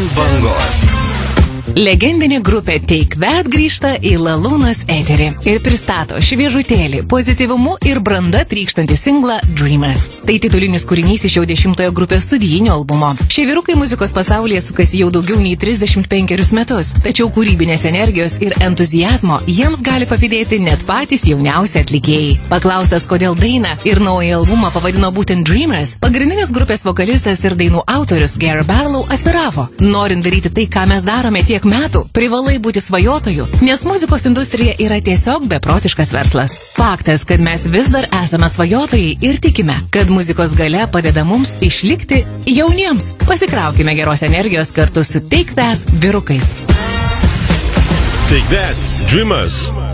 Ant bangos. Legendinė grupė Take That grįžta į Lalūnos eterį ir pristato šviežutėlį, pozityvumu ir branda trykštantį singlą Dreamers. Tai titulinis kūrinys iš jau 10-ojo grupės studijinio albumo. Šie vyrukai muzikos pasaulyje sukasi jau daugiau nei 35 metus, tačiau kūrybinės energijos ir entuzijazmo jiems gali pavydėti net patys jauniausi atlikėjai. Paklaustas, kodėl dainą ir naują albumą pavadino būtent Dreamers, pagrindinis grupės vokalistas ir dainų autorius Gary Barlow atviravo: norint daryti tai, ką mes darome tiek metų, privalai būti svajotoju, nes muzikos industrija yra tiesiog beprotiškas verslas. Faktas, kad mes vis dar esame svajotojai ir tikime, kad muzikos galia padeda mums išlikti jauniems. Pasikraukime geros energijos kartu su Take That vyrukais. Take That, Dreamers.